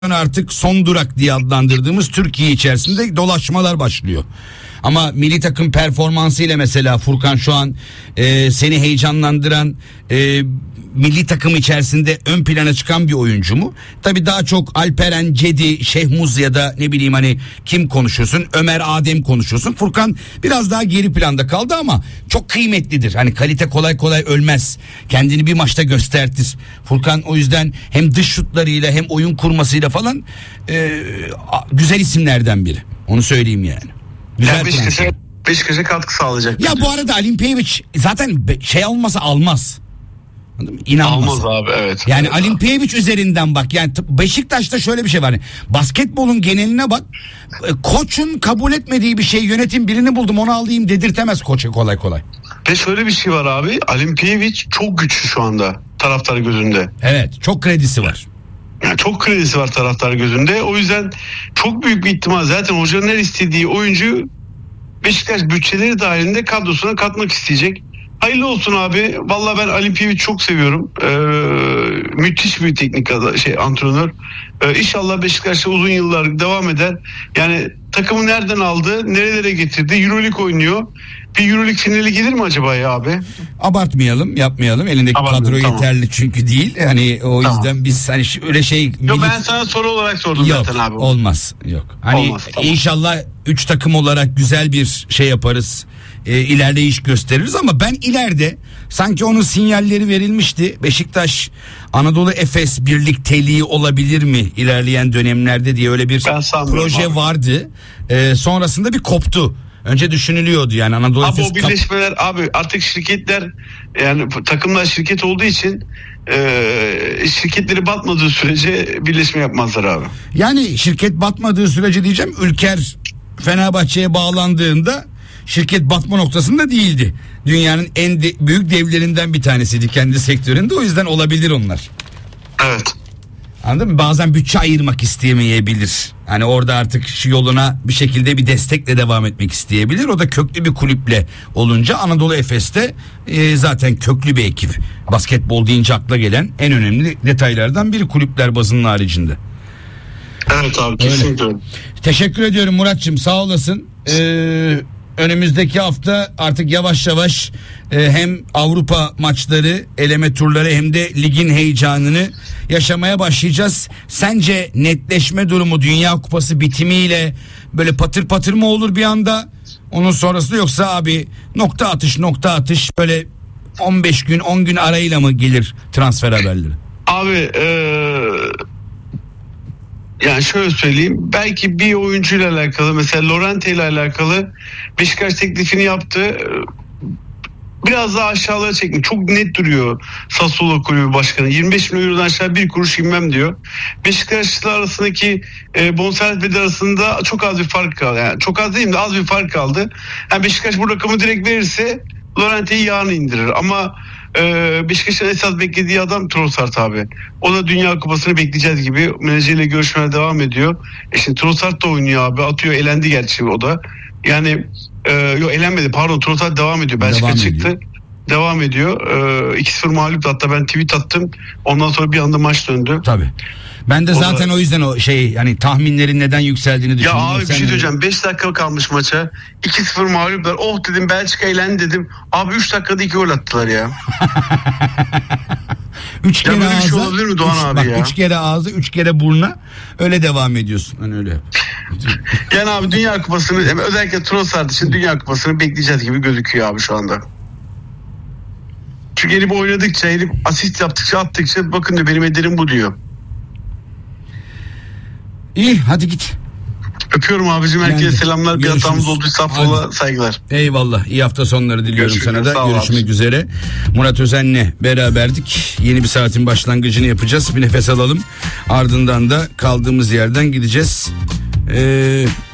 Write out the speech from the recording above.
artık son durak diye adlandırdığımız Türkiye içerisinde dolaşmalar başlıyor. Ama milli takım performansıyla mesela Furkan şu an seni heyecanlandıran milli takım içerisinde ön plana çıkan bir oyuncu mu? Tabii daha çok Alperen, Cedi, Şehmuz ya da ne bileyim hani kim konuşuyorsun? Ömer, Adem konuşuyorsun. Furkan biraz daha geri planda kaldı ama çok kıymetlidir. Hani kalite kolay kolay ölmez. Kendini bir maçta göstertir. Furkan o yüzden hem dış şutlarıyla hem oyun kurmasıyla falan güzel isimlerden biri. Onu söyleyeyim yani. Güzel Beşiktaş'a katkı sağlayacak. Ya bu arada Alimpiyevic zaten şey olmasa almaz. İnanmaz. Almaz abi, evet. Yani evet, Alimpiyevic üzerinden bak. Yani Beşiktaş'ta şöyle bir şey var. Basketbolun geneline bak. Koçun kabul etmediği bir şey, yönetim birini buldum onu alayım dedirtemez koça kolay kolay. Ve şöyle bir şey var abi. Alimpiyevic çok güçlü şu anda taraftar gözünde. Evet, çok kredisi var. Yani çok kredisi var taraftar gözünde. O yüzden çok büyük bir ihtimal zaten hocanın her istediği oyuncu Beşiktaş bütçeleri dahilinde kadrosuna katmak isteyecek. Hayırlı olsun abi. Vallahi ben Alimpiyevic çok seviyorum. Müthiş bir teknik antrenör. İnşallah Beşiktaş'ta uzun yıllar devam eder. Yani takımı nereden aldı, nerelere getirdi? Euroleague oynuyor. Bir Euroleague finali gelir mi acaba ya abi? Abartmayalım, yapmayalım. Elindeki kadro yeterli çünkü değil. Hani o yüzden biz hani öyle şey... Yok ben sana soru olarak sordum yok, zaten abi. Olmaz. Yok. Hani olmaz, tamam. İnşallah 3 takım olarak güzel bir şey yaparız. İleride iş gösteririz ama ben ileride sanki onun sinyalleri verilmişti. Beşiktaş Anadolu Efes birlikteliği olabilir mi ilerleyen dönemlerde diye öyle bir proje abi vardı. Sonrasında bir koptu. Önce düşünülüyordu yani Anadolu abi Efes. O birleşmeler abi artık şirketler yani takımlar şirket olduğu için şirketleri batmadığı sürece birleşme yapmazlar abi. Yani şirket batmadığı sürece diyeceğim. Ülker Fenerbahçe'ye bağlandığında şirket batma noktasında değildi. Dünyanın en büyük devlerinden bir tanesiydi kendi sektöründe. O yüzden olabilir onlar. Evet. Anladın mı? Bazen bütçe ayırmak istemeyebilir. Hani orada artık şu yoluna bir şekilde bir destekle devam etmek isteyebilir. O da köklü bir kulüple olunca Anadolu Efes'te zaten köklü bir ekip. Basketbol deyince akla gelen en önemli detaylardan biri kulüpler bazının haricinde. Evet abi kesinlikle. Teşekkür ediyorum Muratçım, sağ olasın. Önümüzdeki hafta artık yavaş yavaş hem Avrupa maçları, eleme turları hem de ligin heyecanını yaşamaya başlayacağız. Sence netleşme durumu Dünya Kupası bitimiyle böyle patır patır mı olur bir anda? Onun sonrası yoksa abi nokta atış böyle 15 gün 10 gün arayla mı gelir transfer haberleri? Abi yani şöyle söyleyeyim, belki bir oyuncuyla alakalı, mesela Lorente ile alakalı Beşiktaş teklifini yaptı. Biraz daha aşağılara çekmiş. Çok net duruyor Sassuolo kulübü başkanı. 25 milyon eurodan aşağı bir kuruş inmem diyor. Beşiktaş'la arasındaki bonservis bedeli arasında çok az bir fark kaldı. Yani çok az değil de az bir fark kaldı. Yani Beşiktaş bu rakamı direkt verirse Lorente'yi yarın indirir. Ama Beşiktaş'ın esas beklediği adam Trossard abi. O da Dünya Kupası'nı bekleyeceğiz gibi. Menajeriyle görüşmeler devam ediyor. Şimdi Trossard da oynuyor abi. Atıyor, elendi gerçi o da. Yani yok elenmedi pardon, Trossard devam ediyor. Belçika çıktı. Devam ediyor. 2-0 mağlup, hatta ben tweet attım. Ondan sonra bir anda maç döndü. Tabii. Ben de zaten o yüzden o yani tahminlerin neden yükseldiğini düşündüm. Ya abi bir şey söyleyeceğim. 5 dakika kalmış maça. 2-0 mağluplar. Oh dedim, Belçika elendi dedim. Abi 3 dakikada 2 gol attılar ya. 3 kere ağza. Şey olabilir mi Doğan abi ya? 3 kere ağza, 3 kere buruna. Öyle devam ediyorsun. Hani öyle yap. Yani abi Dünya Kupası'nı, özellikle Trossard için Dünya Kupası'nı bekleyeceğiz gibi gözüküyor abi şu anda. Çünkü Elif oynadıkça, Elif asist yaptıkça, attıkça bakın diyor, benim ederim bu diyor. İyi, hadi git. Öpüyorum abicim, herkese selamlar. Bir hatamız olduysa affola, saygılar. Eyvallah, iyi hafta sonları diliyorum sana da. Görüşmek abi üzere. Murat Özen'le beraberdik. Yeni bir saatin başlangıcını yapacağız. Bir nefes alalım. Ardından da kaldığımız yerden gideceğiz.